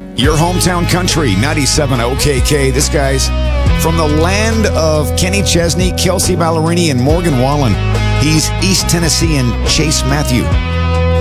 Your hometown country, 97 OKK. This guy's from the land of Kenny Chesney, Kelsey Ballerini, and Morgan Wallen. He's East Tennessee and Chase Matthew.